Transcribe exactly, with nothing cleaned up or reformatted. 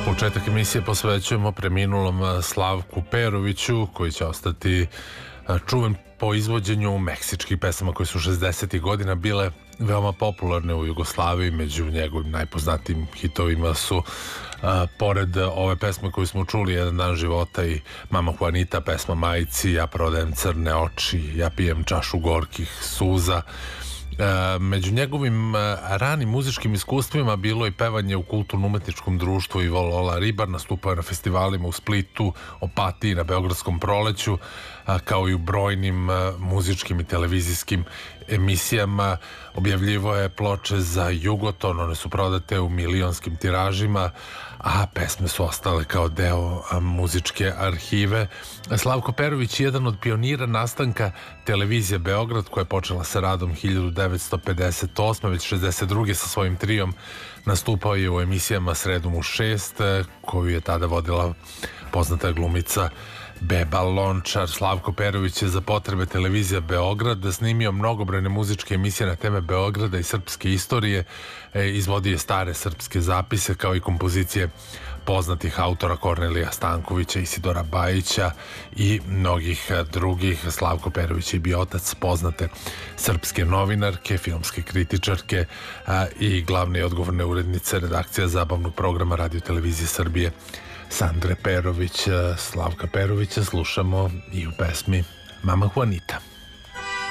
Početak emisije posvećujemo preminulom Slavku Peroviću, koji će ostati čuven po izvođenju meksičkih pesama koje su šezdesetih godina bile veoma popularne u Jugoslaviji. Među njegovim najpoznatijim hitovima su a, pored ove pesme koju smo čuli, Jedan dan života i Mama Juanita, pesma Majci, Ja prodajem crne oči, Ja pijem čašu gorkih suza. Među njegovim ranim muzičkim iskustvima bilo je pevanje u kulturno-umetničkom društvu Ivo Lola Ribar, nastupao je na festivalima u Splitu, Opatiji, na Beogradskom proleću, kao i u brojnim muzičkim i televizijskim emisijama. Objavljivo je ploče za Jugoton, one su prodate u milionskim tiražima, a pesme su ostale kao deo muzičke arhive. Slavko Perović je jedan od pionira nastanka televizije Beograd, koja je počela sa radom hiljadu devetsto pedeset osme. Već šezdeset druge sa svojim trijom nastupao je u emisijama Sredom u šest, koju je tada vodila poznata glumica Beba Lončar. Slavko Perović je za potrebe televizije Beograd snimio mnogobrojne muzičke emisije na teme Beograda i srpske istorije, izvodio je stare srpske zapise kao i kompozicije poznatih autora Kornelija Stankovića, Isidora Bajića i mnogih drugih. Slavko Perović je bio otac poznate srpske novinarke, filmske kritičarke a, i glavne i odgovorne urednice redakcija zabavnog programa Radio televizije Srbije Sandre Perović. Slavka Perovića slušamo i u pesmi Mama Juanita.